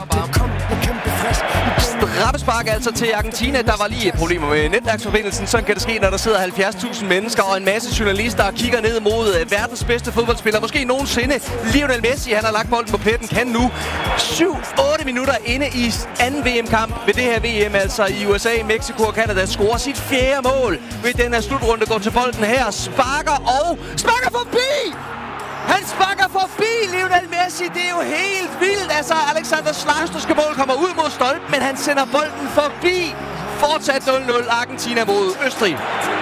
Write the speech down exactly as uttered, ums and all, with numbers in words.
bare. Straffespark altså til Argentina. Der var lige et problem med netværksforbindelsen. Sådan kan det ske, når der sidder halvfjerds tusind mennesker og en masse journalister og kigger ned mod verdens bedste fodboldspiller. Måske nogensinde. Lionel Messi, han har lagt bolden på pletten. Kan nu syv otte minutter inde i anden V M-kamp ved det her V M, altså i U S A, Mexico og Canada, scorer sit fjerde mål ved den her slutrunde. Går til bolden her, sparker og sparker forbi! Han sparker forbi Lionel Messi. Det er jo helt vildt. Altså, Alexander Slansterske mål kommer ud mod stolpen, men han sender bolden forbi. Fortsat nul nul Argentina mod Østrig.